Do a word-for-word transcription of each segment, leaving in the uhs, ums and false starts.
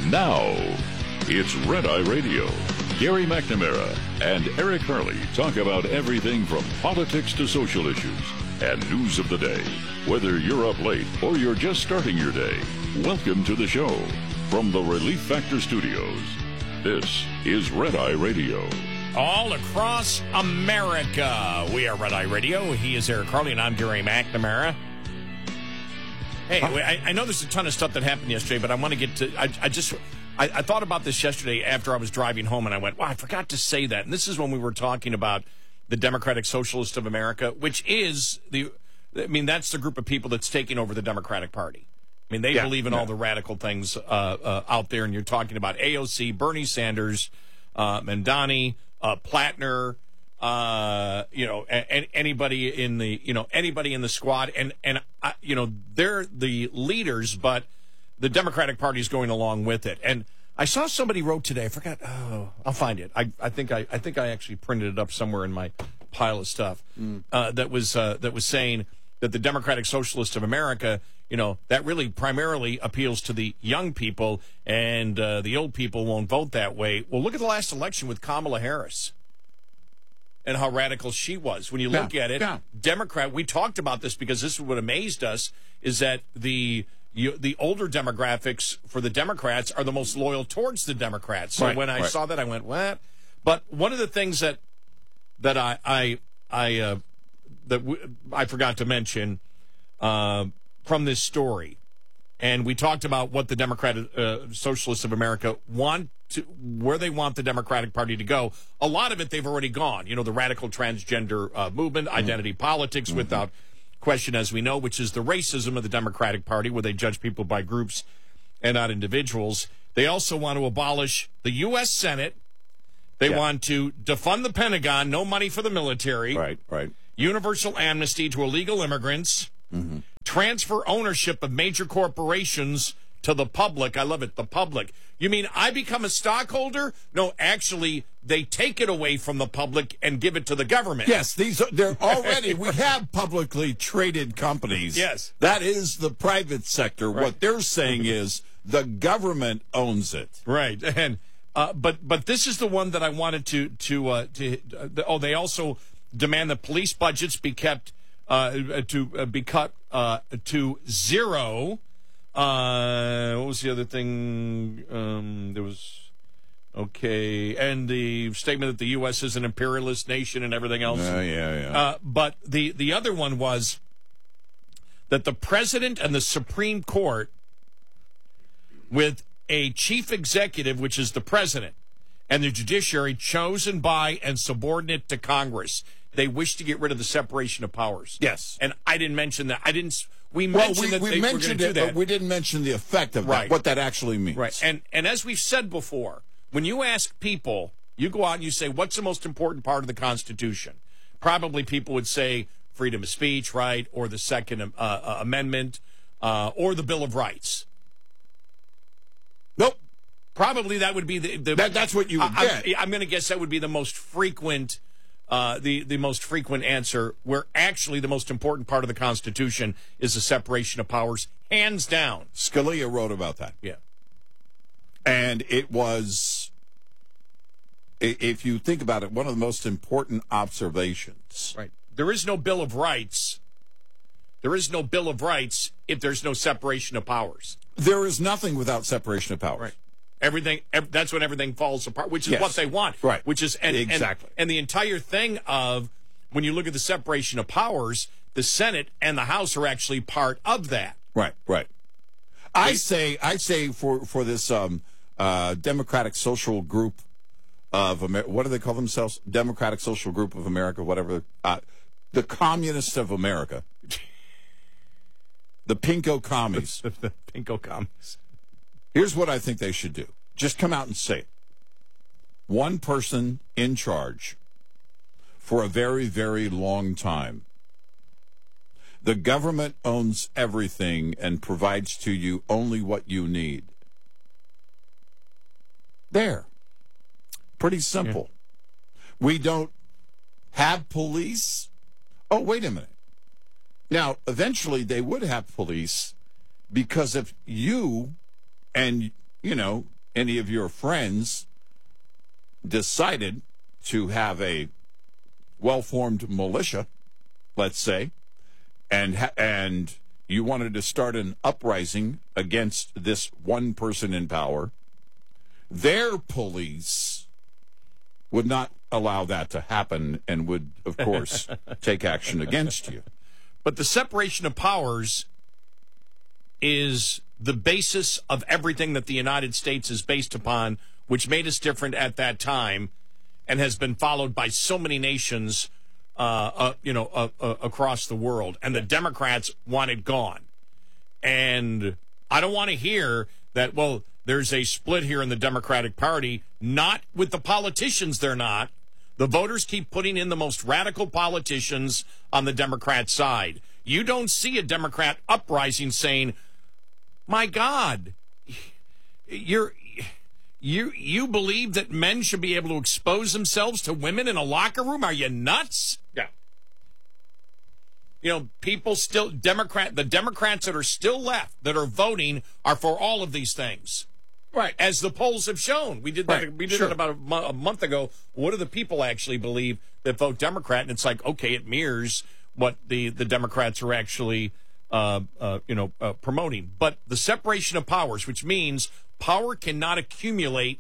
Now, it's Red Eye Radio. Gary McNamara and Eric Hurley talk about everything from politics to social issues and news of the day. Whether you're up late or you're just starting your day, welcome to the show. From the Relief Factor Studios, this is Red Eye Radio. All across America, we are Red Eye Radio. He is Eric Hurley, and I'm Gary McNamara. Hey, I, I know there's a ton of stuff that happened yesterday, but I want to get to... I, I just... I, I thought about this yesterday after I was driving home, and I went, wow, I forgot to say that. And this is when we were talking about the Democratic Socialists of America, which is the... I mean, that's the group of people that's taking over the Democratic Party. I mean, they yeah, believe in yeah. all the radical things uh, uh, out there, and you're talking about A O C, Bernie Sanders, uh, Mandani, uh, Plattner, uh, you know, a- a- anybody in the, you know, anybody in the squad, and and uh, you know, they're the leaders, but the Democratic Party is going along with it. And I saw somebody wrote today. I forgot. Oh, I'll find it. I I think I I think I actually printed it up somewhere in my pile of stuff mm. uh, that was uh, that was saying that the Democratic Socialists of America, you know, that really primarily appeals to the young people, and uh, the old people won't vote that way. Well, look at the last election with Kamala Harris and how radical she was. When you look yeah, at it, yeah. Democrat, we talked about this because this is what amazed us, is that the you, the older demographics for the Democrats are the most loyal towards the Democrats. So right, when I right. saw that, I went, what? But one of the things that that I I, I uh, that w- I forgot to mention uh, from this story, and we talked about what the Democratic uh, Socialists of America want to, where they want the Democratic Party to go. A lot of it they've already gone. You know, the radical transgender uh, movement, mm-hmm. identity politics, mm-hmm. without question, as we know, which is the racism of the Democratic Party, where they judge people by groups and not individuals. They also want to abolish the U S Senate. They yeah. want to defund the Pentagon, no money for the military. Right, right. Universal amnesty to illegal immigrants. Mm-hmm. Transfer ownership of major corporations to the public. I love it, the public. You mean I become a stockholder? No, actually, they take it away from the public and give it to the government. Yes, these are, they're already, we have publicly traded companies. Yes. That is the private sector. Right. What they're saying is the government owns it. Right, and uh, but but this is the one that I wanted to, to, uh, to uh, oh, they also demand that police budgets be kept, uh, to uh, be cut uh, to zero. Uh, what was the other thing? Um, there was, okay, and the statement that the U S is an imperialist nation and everything else. Uh, yeah, yeah. Uh, but the, the other one was that the president and the Supreme Court, with a chief executive, which is the president, and the judiciary chosen by and subordinate to Congress, they wish to get rid of the separation of powers. Yes. And I didn't mention that. I didn't... We well, mentioned we, that we they mentioned were going to do it, that. But we didn't mention the effect of right. that, what that actually means. Right. And and as we've said before, when you ask people, you go out and you say, what's the most important part of the Constitution? Probably people would say freedom of speech, right, or the Second uh, uh, Amendment, uh, or the Bill of Rights. Nope. Probably that would be the... the that, that's what you would I, get. I'm, I'm going to guess that would be the most frequent... Uh, the, the most frequent answer, where actually the most important part of the Constitution is the separation of powers, hands down. Scalia wrote about that. Yeah. And it was, if you think about it, one of the most important observations. Right. There is no Bill of Rights. There is no Bill of Rights if there's no separation of powers. There is nothing without separation of powers. Right. Everything, ev- that's when everything falls apart, which is yes. what they want. Right. Which is, and, exactly. And, and the entire thing of, when you look at the separation of powers, the Senate and the House are actually part of that. Right, right. I say, I say for, for this um, uh, Democratic Social Group of America, what do they call themselves? Democratic Social Group of America, whatever. Uh, the Communists of America. The Pinko Commies. The Pinko Commies. Here's what I think they should do. Just come out and say it. One person in charge for a very, very long time. The government owns everything and provides to you only what you need. There. Pretty simple. Yeah. We don't have police. Oh, wait a minute. Now, eventually they would have police because if you and, you know, any of your friends decided to have a well-formed militia, let's say, and ha- and you wanted to start an uprising against this one person in power, their police would not allow that to happen and would, of course, take action against you. But the separation of powers is the basis of everything that the United States is based upon, which made us different at that time and has been followed by so many nations uh, uh, you know, uh, uh, across the world. And the Democrats want it gone. And I don't want to hear that, well, there's a split here in the Democratic Party. Not with the politicians, they're not. The voters keep putting in the most radical politicians on the Democrat side. You don't see a Democrat uprising saying, my God, you're, you, you believe that men should be able to expose themselves to women in a locker room? Are you nuts? Yeah. You know, people still, Democrat, the Democrats that are still left that are voting are for all of these things. Right, as the polls have shown. We did that. Right. We did Sure. that about a, mo- a month ago. What do the people actually believe that vote Democrat? And it's like, okay, it mirrors what the, the Democrats are actually, uh, uh, you know, uh, promoting. But the separation of powers, which means power cannot accumulate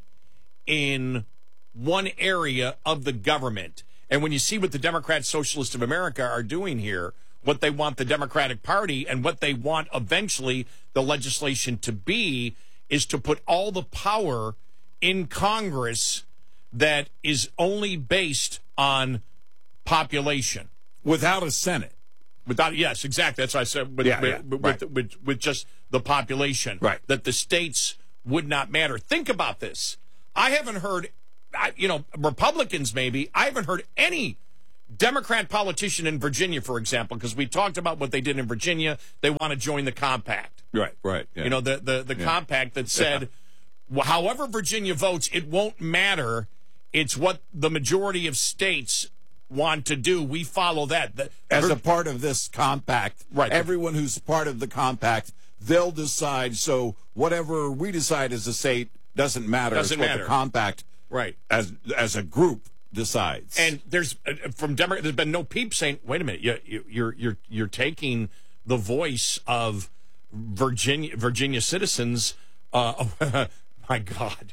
in one area of the government. And when you see what the Democrats, Socialists of America are doing here, what they want the Democratic Party and what they want eventually the legislation to be, is to put all the power in Congress that is only based on population. Without a Senate. Without, yes, exactly. That's what I said. With, Yeah, with, yeah, with, right. with, with, with just the population. Right. That the states would not matter. Think about this. I haven't heard, I- you know, Republicans maybe, I haven't heard any Democrat politician in Virginia, for example, because we talked about what they did in Virginia. They want to join the compact. Right, right. Yeah. You know, the, the, the Yeah. compact that said, well, however Virginia votes, it won't matter. It's what the majority of states want to do. We follow that. The, As a part of this compact, Right. everyone who's part of the compact, they'll decide. So whatever we decide as a state doesn't matter. Doesn't it's what matter. the compact, Right. as as a group, decides. And there's uh, from Democrat, there's been no peep saying, "Wait a minute, you, you, you're you're you're taking the voice of Virginia Virginia citizens." Uh, my God,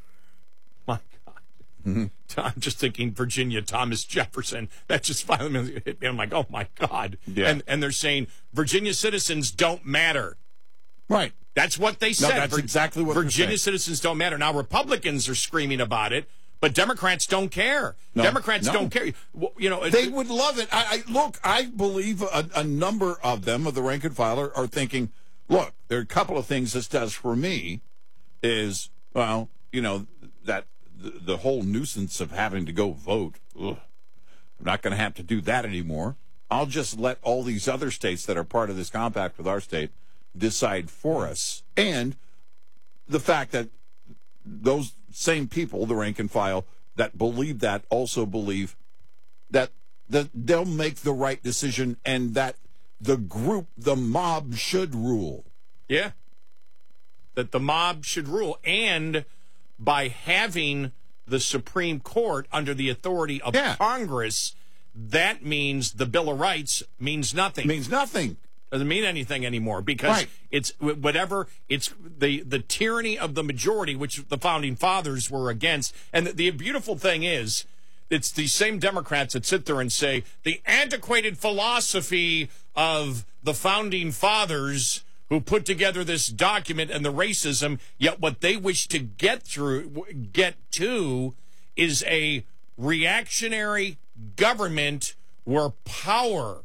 my God. Mm-hmm. I'm just thinking Virginia Thomas Jefferson. That just finally hit me. I'm like, oh my God. Yeah. And and they're saying Virginia citizens don't matter. right. That's what they said. that's exactly what they're Virginia saying. citizens don't matter. Now, Republicans are screaming about it, but Democrats don't care. No, Democrats no. don't care. Well, You know, They would love it. I, I look. I believe a, a number of them, of the rank and file, are, are thinking, look, there are a couple of things this does for me. Is well, you know, that the, the whole nuisance of having to go vote. Ugh, I'm not going to have to do that anymore. I'll just let all these other states that are part of this compact with our state decide for us. And the fact that those same people, the rank and file, that believe that also believe that the, they'll make the right decision and that the group, the mob, should rule. yeah, that the mob should rule. And by having the Supreme Court under the authority of Yeah. Congress, that means the Bill of Rights means nothing. It means nothing. Doesn't mean anything anymore because Right. it's whatever it's the the tyranny of the majority, which the founding fathers were against. And the, the beautiful thing is, it's these same Democrats that sit there and say the antiquated philosophy of the founding fathers who put together this document and the racism. Yet what they wish to get through, get to, is a reactionary government where power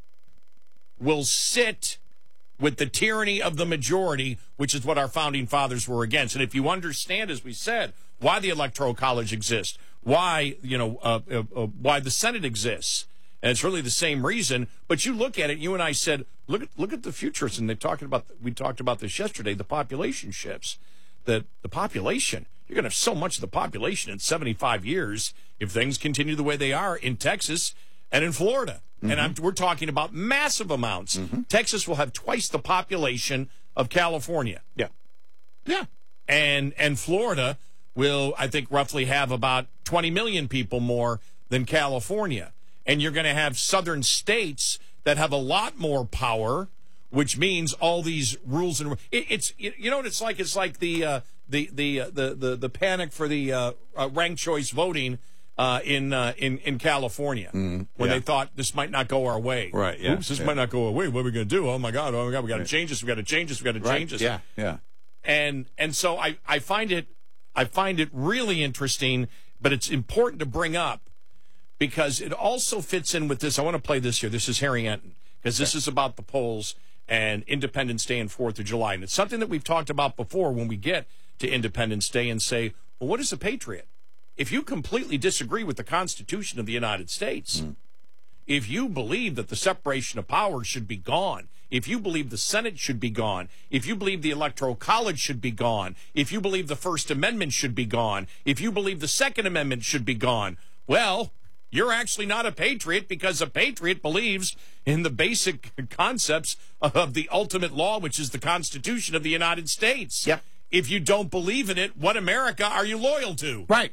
will sit with the tyranny of the majority, which is what our founding fathers were against. And if you understand, as we said, why the Electoral College exists, why, you know, uh, uh, uh, why the Senate exists, and it's really the same reason. But you look at it, you and I said, look at look at the futures, and they talking about we talked about this yesterday. The population shifts, the the population. You're going to have so much of the population in seventy-five years if things continue the way they are in Texas and in Florida. Mm-hmm. And I'm, we're talking about massive amounts. Mm-hmm. Texas will have twice the population of California. Yeah. Yeah. and and Florida will, I think, roughly have about twenty million people more than California. And you're going to have southern states that have a lot more power, which means all these rules and it, it's you know what it's like. It's like the uh, the the, uh, the the the panic for the uh, uh, ranked choice voting uh, in uh, in in California mm, when yeah. they thought this might not go our way. Right. Yeah. Oops, this yeah. might not go our way. What are we going to do? Oh my God! Oh my God! We got to right. change this. We got to change this. We got to right. change this. Yeah. Yeah. And and so I I find it I find it really interesting, but it's important to bring up because it also fits in with this. I want to play this here. This is Harry Enton because this okay. is about the polls and Independence Day and fourth of July. And it's something that we've talked about before when we get to Independence Day and say, well, what is a patriot? If you completely disagree with the Constitution of the United States, mm. if you believe that the separation of powers should be gone, if you believe the Senate should be gone, if you believe the Electoral College should be gone, if you believe the First Amendment should be gone, if you believe the Second Amendment should be gone, well, you're actually not a patriot because a patriot believes in the basic concepts of the ultimate law, which is the Constitution of the United States. Yep. If you don't believe in it, what America are you loyal to? Right.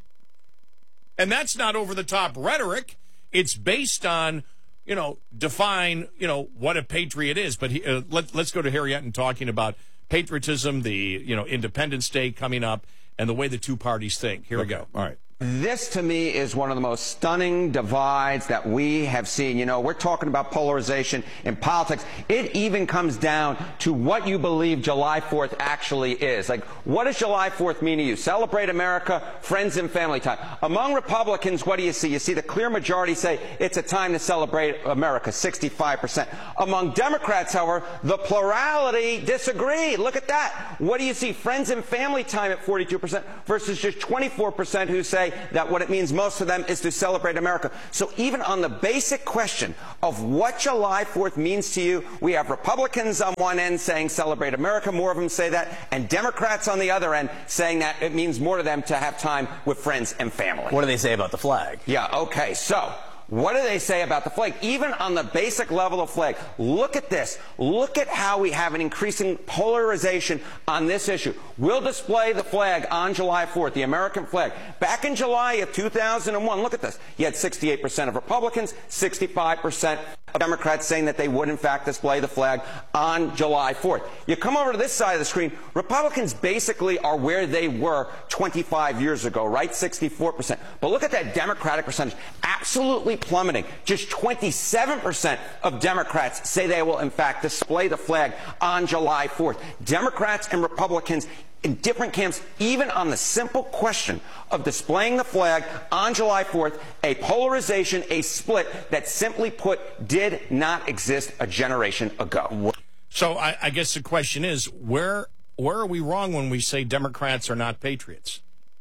And that's not over-the-top rhetoric. It's based on, you know, define, you know, what a patriot is. But he, uh, let, let's go to Harry Enton talking about patriotism, the, you know, Independence Day coming up, and the way the two parties think. Here okay. we go. All right. This, to me, is one of the most stunning divides that we have seen. You know, we're talking about polarization in politics. It even comes down to what you believe July fourth actually is. Like, what does July fourth mean to you? Celebrate America, friends and family time. Among Republicans, what do you see? You see the clear majority say it's a time to celebrate America, sixty-five percent. Among Democrats, however, the plurality disagree. Look at that. What do you see? Friends and family time at forty-two percent versus just twenty-four percent who say that what it means most for them is to celebrate America. So even on the basic question of what July fourth means to you, we have Republicans on one end saying celebrate America, more of them say that, and Democrats on the other end saying that it means more to them to have time with friends and family. What do they say about the flag? Yeah, okay, so what do they say about the flag? Even on the basic level of flag, look at this. Look at how we have an increasing polarization on this issue. We'll display the flag on July fourth, the American flag. Back in July of two thousand one, look at this. You had sixty-eight percent of Republicans, sixty-five percent of Democrats saying that they would, in fact, display the flag on July fourth. You come over to this side of the screen, Republicans basically are where they were twenty-five years ago, right? sixty-four percent. But look at that Democratic percentage. Absolutely plummeting. Just twenty-seven percent of Democrats say they will, in fact, display the flag on July fourth. Democrats and Republicans in different camps, even on the simple question of displaying the flag on July fourth, a polarization, a split that, simply put, did not exist a generation ago. So I, I guess the question is, where where are we wrong when we say Democrats are not patriots?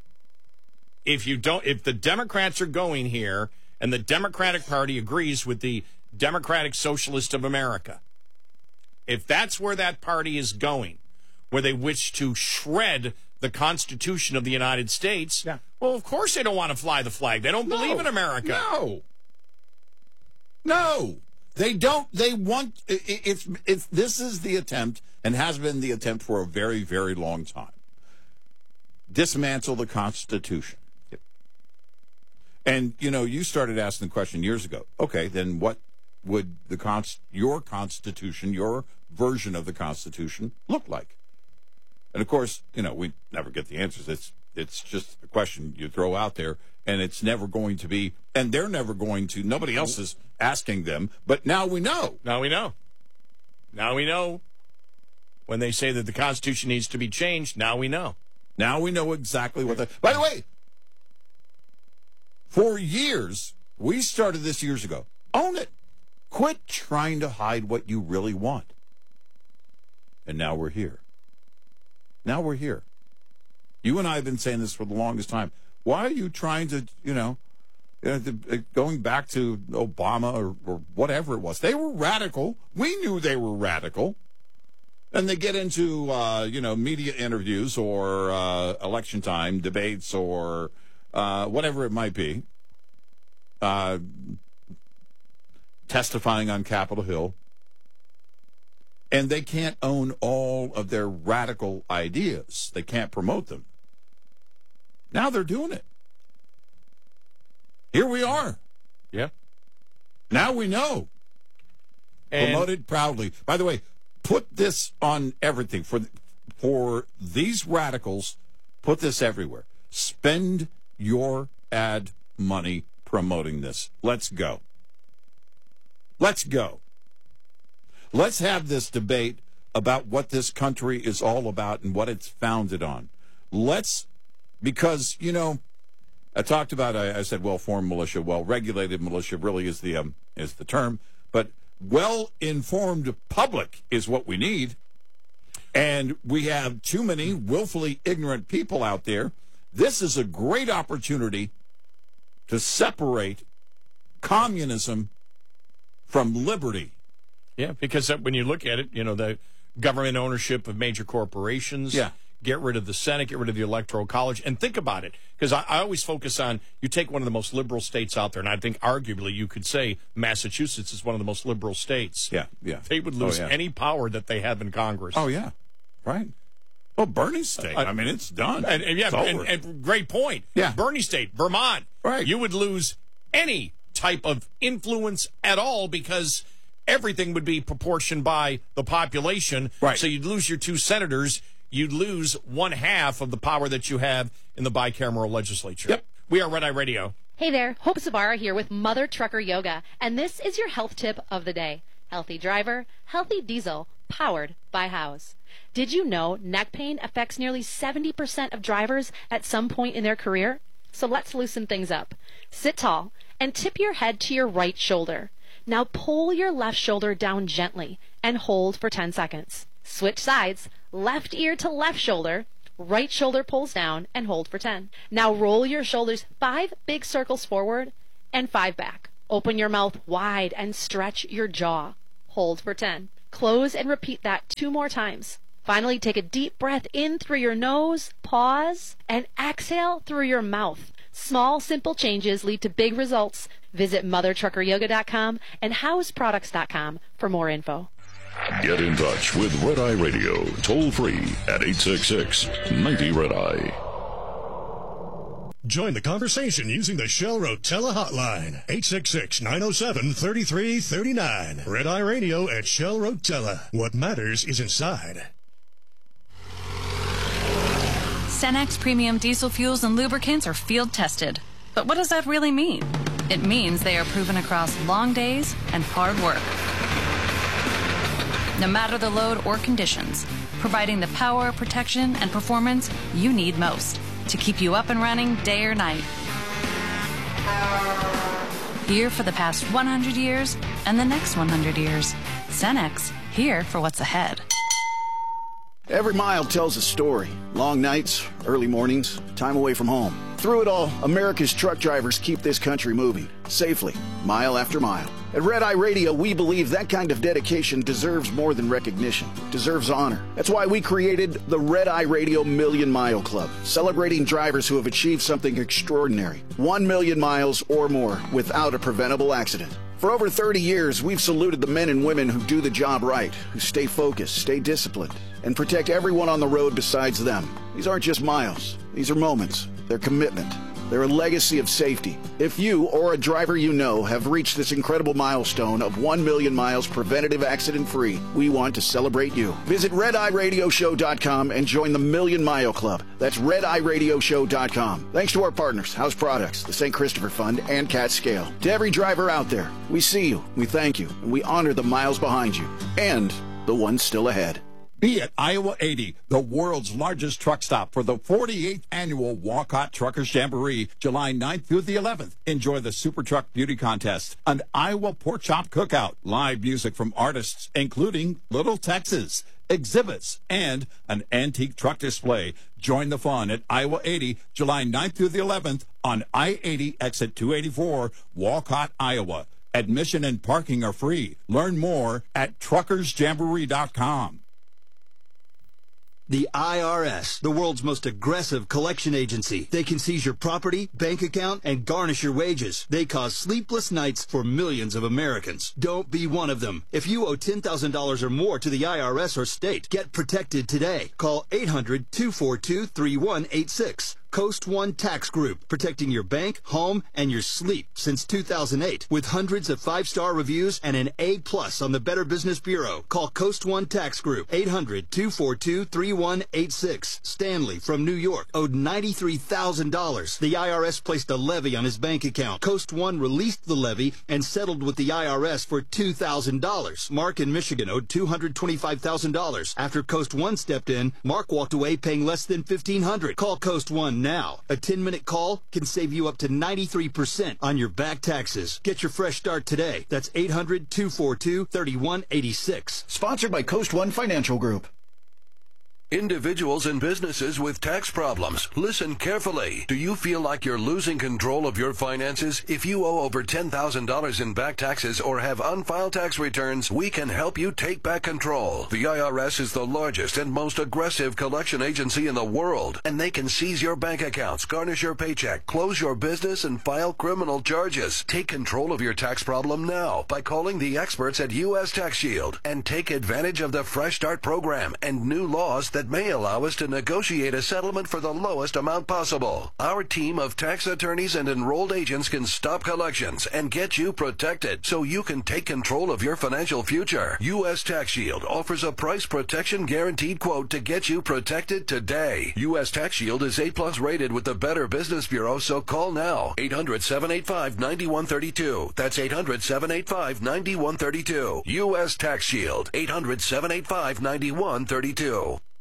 If you don't, if the Democrats are going here, and the Democratic Party agrees with the Democratic Socialist of America, if that's where that party is going, where they wish to shred the Constitution of the United States, yeah. well, of course they don't want to fly the flag. They don't no, believe in America. No. No. They don't. They want, it's, it's, this is the attempt, and has been the attempt for a very, very long time. Dismantle the Constitution. Yep. And, you know, you started asking the question years ago. Okay, then what would the const, your Constitution, your version of the Constitution look like? And, of course, you know, we never get the answers. It's it's just a question you throw out there, and it's never going to be, and they're never going to, nobody else is asking them, but now we know. Now we know. Now we know. When they say that the Constitution needs to be changed, now we know. Now we know exactly what the, by the way, for years, we started this years ago. Own it. Quit trying to hide what you really want. And now we're here. Now we're here. You and I have been saying this for the longest time. Why are you trying to, you know, uh, the, going back to Obama or, or whatever it was? They were radical. We knew they were radical. And they get into, uh, you know, media interviews or uh, election time debates or uh, whatever it might be, uh, testifying on Capitol Hill. And they can't own all of their radical ideas. They can't promote them. Now they're doing it. Here we are. Yeah. Now we know. And Promoted proudly. By the way, put this on everything. For for these radicals, put this everywhere. Spend your ad money promoting this. Let's go. Let's go. Let's have this debate about what this country is all about and what it's founded on. Let's, because, you know, I talked about, I, I said well-formed militia. Well-regulated militia really is the um, is the term. But well-informed public is what we need. And we have too many willfully ignorant people out there. This is a great opportunity to separate communism from liberty. Yeah, because when you look at it, you know, the government ownership of major corporations, yeah. Get rid of the Senate, get rid of the Electoral College, and think about it. Because I, I always focus on, you take one of the most liberal states out there, and I think arguably you could say Massachusetts is one of the most liberal states. Yeah, yeah. They would lose oh, yeah. any power that they have in Congress. Oh, yeah. Right. Well, Bernie's state, uh, I mean, it's done. And, and yeah, it's and, and great point. Yeah. Bernie state, Vermont. Right. You would lose any type of influence at all because everything would be proportioned by the population. Right. So you'd lose your two senators. You'd lose one half of the power that you have in the bicameral legislature. Yep. We are Red Eye Radio. Hey there, Hope Sabara here with Mother Trucker Yoga, and this is your health tip of the day. Healthy driver, healthy diesel, powered by House. Did you know neck pain affects nearly seventy percent of drivers at some point in their career? So let's loosen things up. Sit tall and tip your head to your right shoulder. Now pull your left shoulder down gently and hold for ten seconds. Switch sides, left ear to left shoulder, right shoulder pulls down and hold for ten. Now roll your shoulders five big circles forward and five back. Open your mouth wide and stretch your jaw. Hold for ten. Close and repeat that two more times. Finally, take a deep breath in through your nose, pause, and exhale through your mouth. Small, simple changes lead to big results. Visit mother trucker yoga dot com and house products dot com for more info. Get in touch with Red Eye Radio, toll free at eight six six, ninety, Red Eye. Join the conversation using the Shell Rotella hotline, eight six six, nine oh seven, three three three nine. Red Eye Radio at Shell Rotella. What matters is inside. Cenex Premium Diesel Fuels and Lubricants are field tested. But what does that really mean? It means they are proven across long days and hard work. No matter the load or conditions, providing the power, protection, and performance you need most to keep you up and running day or night. Here for the past one hundred years and the next one hundred years. Cenex, here for what's ahead. Every mile tells a story. Long nights, early mornings, time away from home. Through it all, America's truck drivers keep this country moving, safely, mile after mile. At Red Eye Radio, we believe that kind of dedication deserves more than recognition, deserves honor. That's why we created the Red Eye Radio Million Mile Club, celebrating drivers who have achieved something extraordinary. One million miles or more without a preventable accident. For over thirty years, we've saluted the men and women who do the job right, who stay focused, stay disciplined, and protect everyone on the road besides them. These aren't just miles. These are moments. They're commitment. They're a legacy of safety. If you or a driver you know have reached this incredible milestone of one million miles preventative accident-free, we want to celebrate you. Visit red eye radio show dot com and join the Million Mile Club. That's red eye radio show dot com. Thanks to our partners, House Products, the Saint Christopher Fund, and Cat Scale. To every driver out there, we see you, we thank you, and we honor the miles behind you and the ones still ahead. Be at Iowa eighty, the world's largest truck stop for the forty-eighth annual Walcott Truckers Jamboree, July ninth through the eleventh. Enjoy the Super Truck Beauty Contest, an Iowa Pork Chop Cookout, live music from artists including Little Texas, exhibits, and an antique truck display. Join the fun at Iowa eighty, July ninth through the eleventh on I eighty, exit two eighty-four, Walcott, Iowa. Admission and parking are free. Learn more at truckers jamboree dot com. The I R S, the world's most aggressive collection agency. They can seize your property, bank account, and garnish your wages. They cause sleepless nights for millions of Americans. Don't be one of them. If you owe ten thousand dollars or more to the I R S or state, get protected today. Call eight hundred, two four two, three one eight six. Coast One Tax Group, protecting your bank, home, and your sleep since two thousand eight. With hundreds of five-star reviews and an A plus on the Better Business Bureau. Call Coast One Tax Group, eight hundred, two four two, three one eight six. Stanley from New York owed ninety-three thousand dollars. The I R S placed a levy on his bank account. Coast One released the levy and settled with the I R S for two thousand dollars. Mark in Michigan owed two hundred twenty-five thousand dollars. After Coast One stepped in, Mark walked away paying less than fifteen hundred dollars. Call Coast One now. A ten-minute call can save you up to ninety-three percent on your back taxes. Get your fresh start today. That's eight hundred, two four two, three one eight six. Sponsored by Coast One Financial Group. Individuals and businesses with tax problems, listen carefully. Do you feel like you're losing control of your finances? If you owe over ten thousand dollars in back taxes or have unfiled tax returns, we can help you take back control. The I R S is the largest and most aggressive collection agency in the world, and they can seize your bank accounts, garnish your paycheck, close your business, and file criminal charges. Take control of your tax problem now by calling the experts at U S Tax Shield and take advantage of the Fresh Start program and new laws that may allow us to negotiate a settlement for the lowest amount possible. Our team of tax attorneys and enrolled agents can stop collections and get you protected so you can take control of your financial future. U S Tax Shield offers a price protection guaranteed quote to get you protected today. U S Tax Shield is A plus rated with the Better Business Bureau, so call now. eight hundred, seven eight five, nine one three two. That's eight hundred, seven eight five, nine one three two. U S Tax Shield. eight hundred, seven eight five, nine one three two.